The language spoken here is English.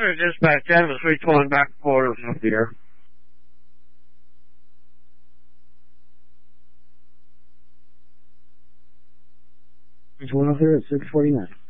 Center Dispatch, Denver 320 back and forth up here. There's one up here at 649.